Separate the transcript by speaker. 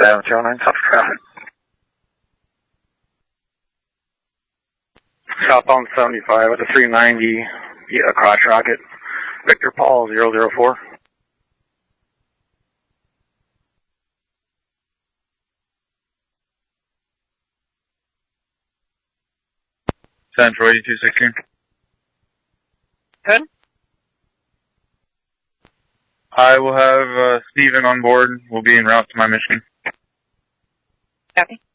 Speaker 1: 709, top traffic. Southbound 75 with a 390, cross rocket. Victor Paul 004.
Speaker 2: Central 8216.
Speaker 3: 10.
Speaker 2: I will have Steven on board. We'll be en route to my mission.
Speaker 3: Copy.